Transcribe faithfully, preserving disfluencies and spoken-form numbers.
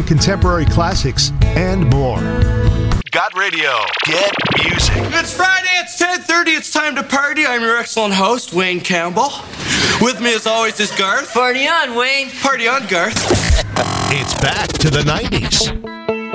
contemporary classics, and more. Got radio. Get music. It's Friday, it's ten thirty, it's time to party. I'm your excellent host, Wayne Campbell. With me as always is Garth. Party on, Wayne. Party on, Garth. It's back to the nineties.